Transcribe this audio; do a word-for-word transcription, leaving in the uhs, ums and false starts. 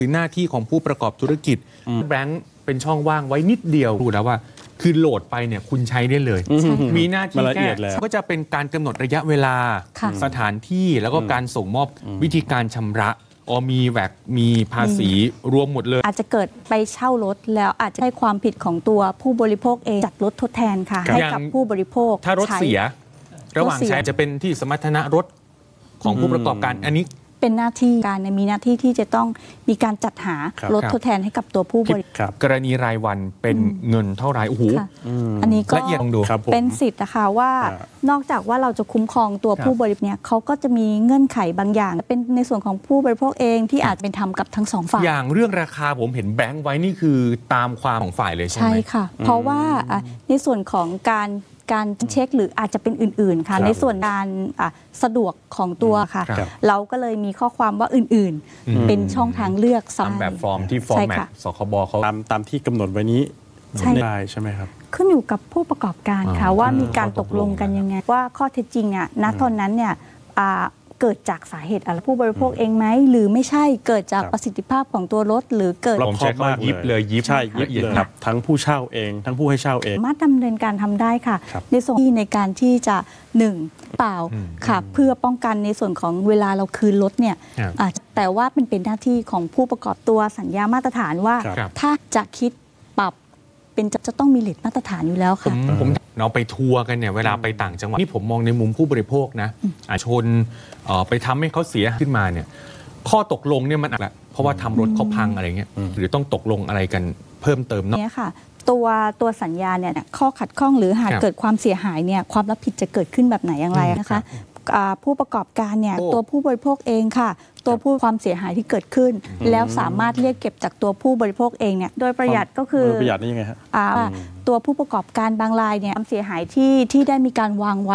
คือหน้าที่ของผู้ประกอบธุรกิจแบงค์เป็นช่องว่างไว้นิดเดียวรู้แล้วว่าคือโหลดไปเนี่ยคุณใช้ได้เลยมีหน้าที่แค่ก็จะเป็นการกำหนดระยะเวลาสถานที่แล้วก็การส่งมอบวิธีการชำระอ๋อมีแวกมีภาษีรวมหมดเลยอาจจะเกิดไปเช่ารถแล้วอาจจะให้ความผิดของตัวผู้บริโภคเองจัดรถทดแทนค่ะให้กับผู้บริโภคถ้ารถเสียระหว่างใช้จะเป็นที่สมรรถนะรถของผู้ประกอบการอันนี้เป็นหน้าที่การมีหน้าที่ที่จะต้องมีการจัดหารถทดแทนให้กับตัวผู้บริโภคกรณีรายวันเป็นเงินเท่าไหร่โอ้โหอันนี้ก็ละเอียดลองดูเป็นสิทธิ์นะคะว่านอกจากว่าเราจะคุ้มครองตัวผู้บริโภคเนี่ยเขาก็จะมีเงื่อนไขบางอย่างเป็นในส่วนของผู้บริโภคเองที่อาจเป็นธรรมกับทั้งสองฝ่ายอย่างเรื่องราคาผมเห็นแบงค์ไว้นี่คือตามความของฝ่ายเลยใช่ไหมใช่ค่ะเพราะว่าในส่วนของการการเช็คหรืออาจจะเป็นอื่นๆค่ะในส่วนการสะดวกของตัวค่ะเราก็เลยมีข้อความว่าอื่นๆเป็นช่องทางเลือกตามแบบฟอร์มที่ฟอร์แมตสคบเขาตามตามที่กำหนดไว้นี้ใช่ได้ใช่ไหมครับขึ้นอยู่กับผู้ประกอบการค่ะว่ามีการตกลงกันยังไงว่าข้อเท็จจริงเนี่ยณตอนนั้นเนี่ยเกิดจากสาเหตุอะไรผู้บริโภคเองไหมหรือไม่ใช่เกิดจากประสิทธิภาพของตัวรถหรือเกิดผมใช้คำว่ายิบเลยยิบใช่ยิบเลยครับทั้งผู้เช่าเองทั้งผู้ให้เช่าเองสามารถดำเนินการทำได้ค่ะในส่วนที่ในการที่จะหนึ่งเปล่าค่ะเพื่อป้องกันในส่วนของเวลาเราคืนรถเนี่ยแต่ว่าเป็นเป็นหน้าที่ของผู้ประกอบตัวสัญญามาตรฐานว่าถ้าจะคิดปรับเป็นจะต้องมีเรทมาตรฐานอยู่แล้วค่ะผมเราไปทัวร์กันเนี่ยเวลาไปต่างจังหวัดนี่ผมมองในมุมผู้บริโภคนะอาชนไปทำให้เขาเสียขึ้นมาเนี่ยข้อตกลงเนี่ยมันอะไรเพราะว่าทำรถเขาพังอะไรเงี้ยหรือต้องตกลงอะไรกันเพิ่มเติมเนาะเนี่ยค่ะตัวตัวสัญญาเนี่ยข้อขัดข้องหรือหากเกิดความเสียหายเนี่ยความรับผิดจะเกิดขึ้นแบบไหนอย่างไรนะคะผู้ประกอบการเนี่ยตัวผู้บริโภคเองค่ะตัวผู้ความเสียหายที่เกิดขึ้นแล้วสามารถเรียกเก็บจากตัวผู้บริโภคเองเนี่ยโดยประหยัดก็คือประหยัดนี่ยังไงฮะตัวผู้ประกอบการบางรายเนี่ยความเสียหายที่ที่ได้มีการวางไว้